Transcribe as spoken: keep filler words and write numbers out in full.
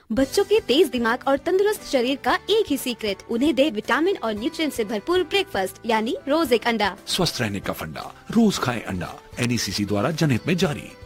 बच्चों के तेज दिमाग और तंदुरुस्त शरीर का एक ही सीक्रेट, उन्हें दे विटामिन और न्यूट्रिएंट से भरपूर ब्रेकफास्ट यानी रोज एक अंडा। स्वस्थ रहने का फंडा, रोज खाएं अंडा। एन ई सी सी द्वारा जनहित में जारी।